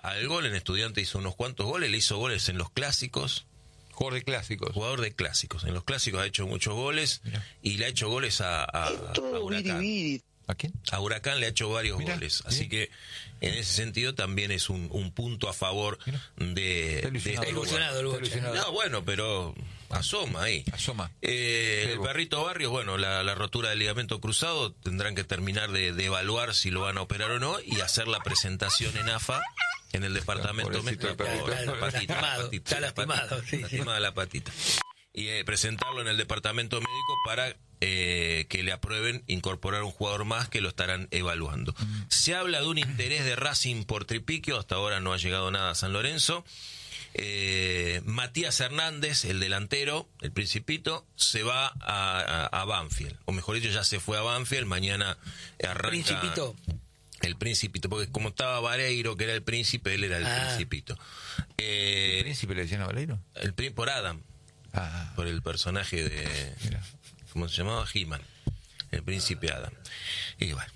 al gol. En Estudiantes hizo unos cuantos goles, le hizo goles en los clásicos. Jugador de clásicos. En los clásicos ha hecho muchos goles. Mirá. Y le ha hecho goles a Huracán. ¿A quién? A Huracán le ha hecho varios goles. Así que en ese sentido también es un punto a favor de este ilusionado. No, bueno, pero asoma ahí. El Perrito Barrios, bueno, la rotura del ligamento cruzado, tendrán que terminar de evaluar si lo van a operar o no y hacer la presentación en AFA, en el departamento médico. Está lastimado. Lastimada la patita. Y presentarlo en el departamento médico para que le aprueben incorporar un jugador más, que lo estarán evaluando. Se habla de un interés de Racing por Tripiquio, hasta ahora no ha llegado nada a San Lorenzo. Matías Hernández, el delantero, el Principito, se va a Banfield, o mejor dicho, ya se fue a Banfield. Mañana arranca el Principito, porque como estaba Vareiro, que era el príncipe, él era el Principito. ¿El príncipe le decían a Vareiro? Por Adam, por el personaje de... Mira. ¿Cómo se llamaba? He-Man, el príncipe Adam. Y bueno,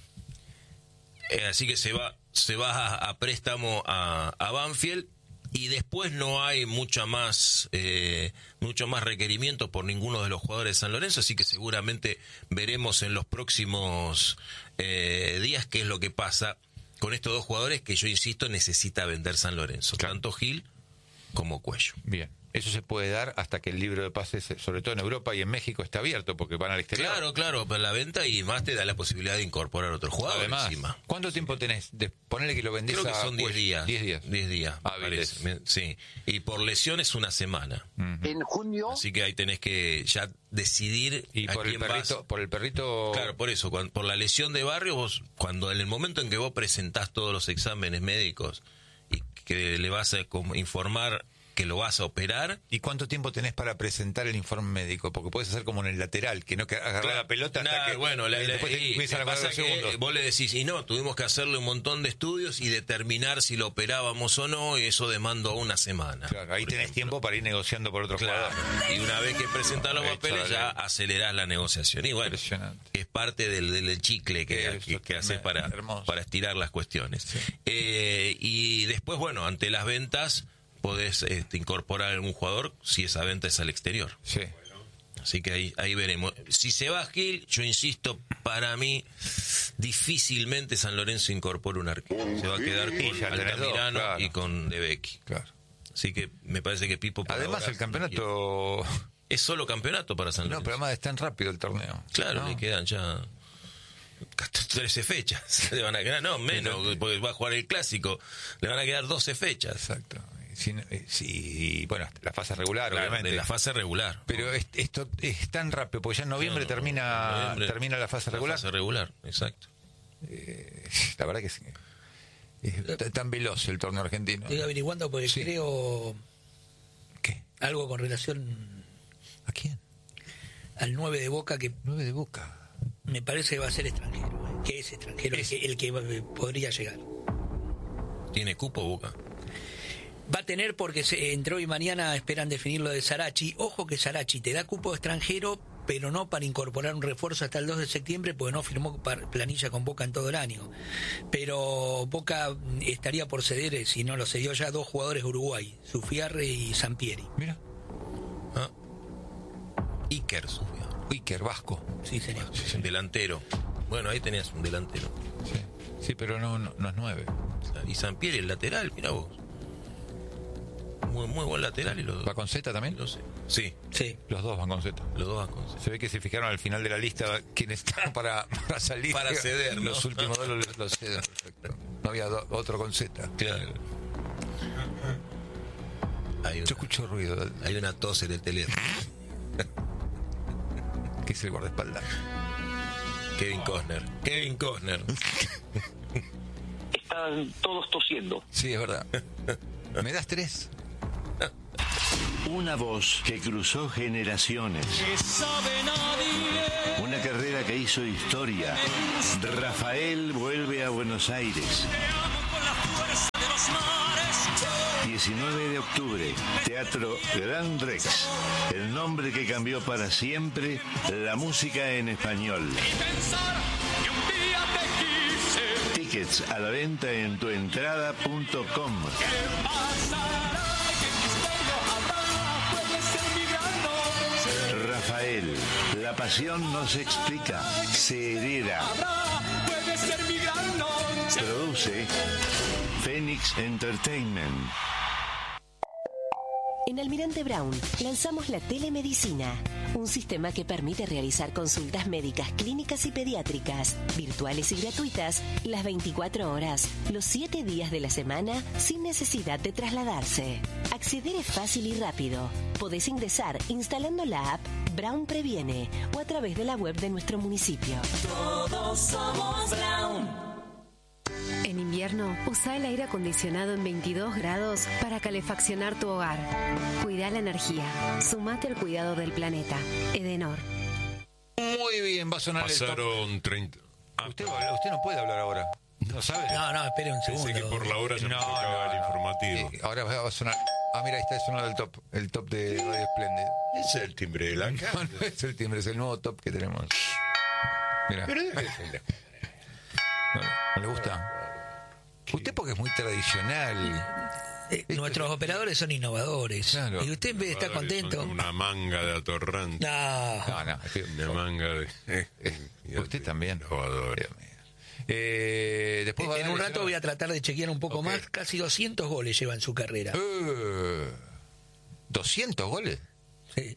así que se va a préstamo a Banfield, y después no hay mucho más requerimientos por ninguno de los jugadores de San Lorenzo, así que seguramente veremos en los próximos días qué es lo que pasa con estos dos jugadores que, yo insisto, necesita vender San Lorenzo, tanto Gil como Cuello. Bien. Eso se puede dar hasta que el libro de pases, sobre todo en Europa y en México, esté abierto, porque van al exterior. Claro, para la venta, y más te da la posibilidad de incorporar otro jugador. Además, encima. ¿Cuánto tiempo tenés? Ponerle que lo vendés. Creo que son 10 días. 10 días. 10 días, parece. Sí. Y por lesión es una semana. En junio. Así que ahí tenés que ya decidir. Y por el perrito. Claro, por eso. Por la lesión de Barrio, vos, cuando en el momento en que vos presentás todos los exámenes médicos y que le vas a informar que lo vas a operar. ¿Y cuánto tiempo tenés para presentar el informe médico? Porque puedes hacer como en el lateral, que no que agarrar la pelota hasta que... Bueno, después te empiezan a pasar los segundos. Vos le decís, y no, tuvimos que hacerle un montón de estudios y determinar si lo operábamos o no, y eso demandó una semana. Claro, ahí tenés tiempo para ir negociando por otro jugador. Y una vez que presentás los papeles, ya acelerás la negociación. Y bueno, es parte del chicle que haces para estirar las cuestiones. Sí. Y después, bueno, ante las ventas podés incorporar algún jugador si esa venta es al exterior. Sí. Así que ahí veremos. Si se va Gil, yo insisto, para mí difícilmente San Lorenzo incorpora un arquero. Se va a quedar con Altamirano y con De Becchi. Claro. Así que me parece que Pipo... Además el campeonato... Es solo campeonato para San Lorenzo. No, pero además es tan rápido el torneo. Claro, le quedan ya 13 fechas. Le van a quedar, no, menos, porque va a jugar el Clásico. Le van a quedar 12 fechas. Exacto. Sí, bueno, la fase regular, obviamente. De la fase regular. Pero esto es tan rápido, porque ya en noviembre termina la fase regular. La fase regular, exacto. La verdad que es tan veloz el torneo argentino. Estoy averiguando porque creo... ¿Qué? Algo con relación... ¿A quién? Al 9 de Boca, que... 9 de Boca. Me parece que va a ser extranjero. Que es extranjero, el que podría llegar. ¿Tiene cupo Boca? Va a tener, porque entre hoy y mañana esperan definir lo de Sarachi. Ojo que Sarachi te da cupo extranjero, pero no para incorporar un refuerzo hasta el 2 de septiembre, porque no firmó planilla con Boca en todo el año. Pero Boca estaría por ceder, si no lo cedió ya, 2 jugadores de Uruguay, Sufiarre y Sampieri. Mira. Iker Vasco. Sí, señor. Sí. Delantero. Bueno, ahí tenías un delantero. Sí, pero no es 9. Y Sampieri, el lateral, mira vos. Muy buen lateral. Y ¿Va con Z también? Sí. Los dos van con Z. Se ve que se fijaron al final de la lista quiénes están para salir. Para ceder, ¿no? Los últimos dos los ceden. Perfecto. No había otro con Z. Claro. Yo escucho ruido. Hay una tos en el teléfono. ¿Qué es el guardaespaldas? Kevin Costner. Están todos tosiendo. Sí, es verdad. ¿Me das 3? Una voz que cruzó generaciones. Una carrera que hizo historia. Rafael vuelve a Buenos Aires. 19 de octubre, Teatro Gran Rex. El nombre que cambió para siempre la música en español. Te tickets a la venta en tuentrada.com. Rafael, la pasión no se explica, se hereda. Produce Phoenix Entertainment. En Almirante Brown lanzamos la telemedicina, un sistema que permite realizar consultas médicas, clínicas y pediátricas, virtuales y gratuitas, las 24 horas, los 7 días de la semana, sin necesidad de trasladarse. Acceder es fácil y rápido. Podés ingresar instalando la app Brown Previene o a través de la web de nuestro municipio. Todos somos Brown. En invierno, usa el aire acondicionado en 22 grados para calefaccionar tu hogar. Cuida la energía. Sumate al cuidado del planeta. Edenor. Muy bien, va a sonar Pasaron el top. 30... Usted no puede hablar ahora. ¿No sabe? No, espere un segundo. Pensé que por la hora se me tocaba el informativo. Ahora va a sonar... mira, ahí está sonando el top de Radio Splendid. Es el timbre de la casa. No es el timbre, es el nuevo top que tenemos. Mira. Pero déjese. ¿No le gusta? Usted porque es muy tradicional. Nuestros operadores son innovadores. Claro. Y usted en vez de estar contento. Una manga de atorrante. No. Una manga de... Usted también. Innovador. Después va a En dar un rato voy a tratar de chequear un poco más. Casi 200 goles lleva en su carrera. ¿200 goles? Sí.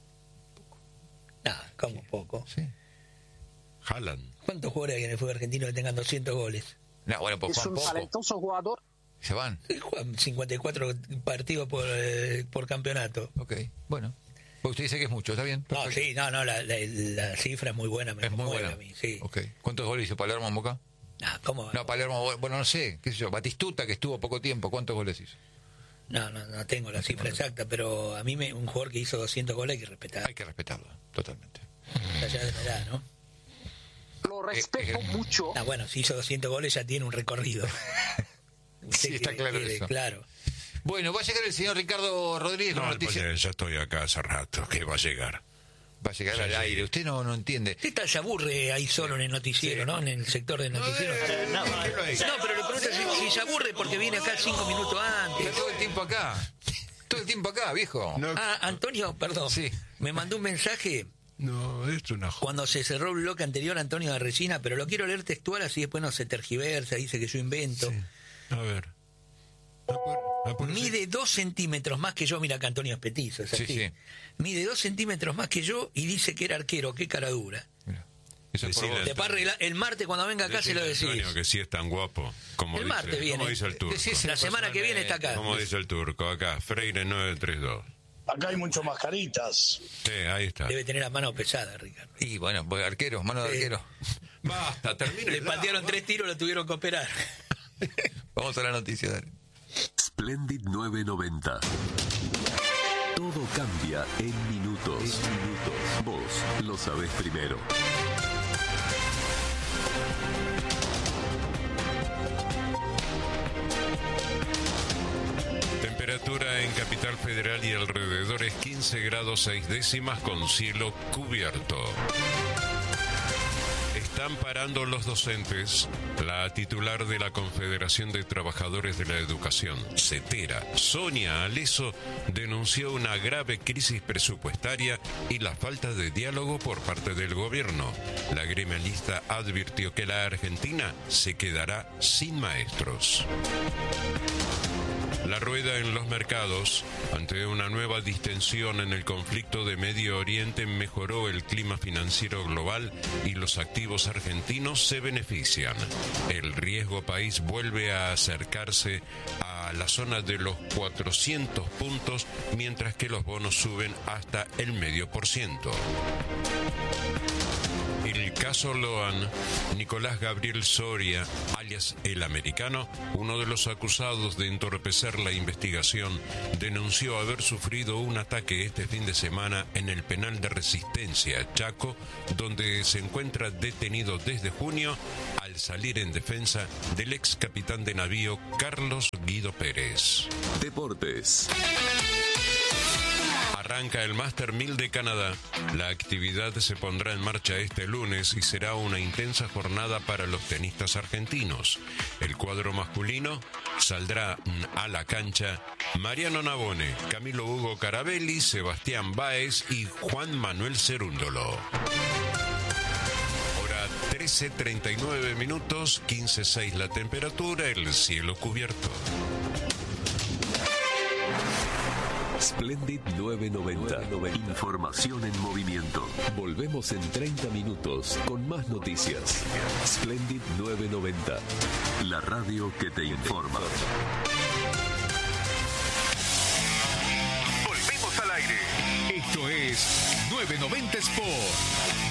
Como poco. Sí. Haaland. ¿Cuántos jugadores hay en el fútbol argentino que tengan 200 goles? No, bueno, pues Es Juan un poco. talentoso jugador. Se van. Juegan 54 partidos por campeonato. Ok, bueno. Pues usted dice que es mucho, ¿está bien? No, Perfecto. sí, la cifra es muy buena. Me Es muy conmueve buena. a mí, sí. Ok. ¿Cuántos goles hizo Palermo en Boca? ¿Cómo? No, Palermo, bueno, no sé, qué sé yo. Batistuta, que estuvo poco tiempo, ¿cuántos goles hizo? No tengo la cifra exacta, pero a mí un jugador que hizo 200 goles hay que respetar. Hay que respetarlo, totalmente. Allá de la edad, ¿no? Lo respeto mucho. Bueno, si hizo 200 goles ya tiene un recorrido. Sí, está claro eso. Claro. Bueno, va a llegar el señor Ricardo Rodríguez con No, noticias. pues ya estoy acá hace rato, que va a llegar. Va a llegar al aire, usted no entiende. Usted se aburre ahí solo en el noticiero, ¿no? En el sector del noticiero. No, pero le pregunto si se aburre porque viene acá 5 minutos antes. Está todo el tiempo acá. Todo el tiempo acá, viejo. No, Antonio, perdón. Sí. Me mandó un mensaje no, es una cuando se cerró el bloque anterior, Antonio de Resina, pero lo quiero leer textual, así después no se tergiversa, dice que yo invento. Sí. A ver. Mide 2 centímetros más que yo, mira que Antonio es petizo, es así. Sí. Mide 2 centímetros más que yo y dice que era arquero, qué cara dura. Mira, eso es por Decile vos. Te para arreglar, el martes cuando venga acá se lo decís. Antonio, que sí es tan guapo. Como El dice, martes viene. ¿Cómo dice el turco? La semana que viene está acá. ¿Cómo dice el turco? Acá, Freire 932. Acá hay mucho mascaritas. Sí, ahí está. Debe tener las manos pesadas, Ricardo. Y bueno, pues arquero, mano de arquero. Basta, termina. Le patearon 3 tiros, lo tuvieron que operar. Vamos a la noticia, dale. Splendid 990. Todo cambia en minutos. Vos lo sabés primero. Temperatura en Capital Federal y alrededores 15 grados 6 décimas con cielo cubierto. Están parando los docentes. La titular de la Confederación de Trabajadores de la Educación, CETERA, Sonia Aleso, denunció una grave crisis presupuestaria y la falta de diálogo por parte del gobierno. La gremialista advirtió que la Argentina se quedará sin maestros. La rueda en los mercados, ante una nueva distensión en el conflicto de Medio Oriente, mejoró el clima financiero global y los activos argentinos se benefician. El riesgo país vuelve a acercarse a la zona de los 400 puntos, mientras que los bonos suben hasta el 0,5%. El caso Loan, Nicolás Gabriel Soria, alias El Americano, uno de los acusados de entorpecer la investigación, denunció haber sufrido un ataque este fin de semana en el penal de Resistencia, Chaco, donde se encuentra detenido desde junio al salir en defensa del ex capitán de navío Carlos Guido Pérez. Deportes. Arranca el Master 1000 de Canadá. La actividad se pondrá en marcha este lunes y será una intensa jornada para los tenistas argentinos. El cuadro masculino saldrá a la cancha Mariano Navone, Camilo Hugo Carabelli, Sebastián Báez y Juan Manuel Cerúndolo. Hora 13:39 minutos, 15:06 la temperatura, el cielo cubierto. Splendid 990. Información en movimiento. Volvemos en 30 minutos con más noticias. Splendid 990. La radio que te informa. Volvemos al aire. Esto es 990 Sport.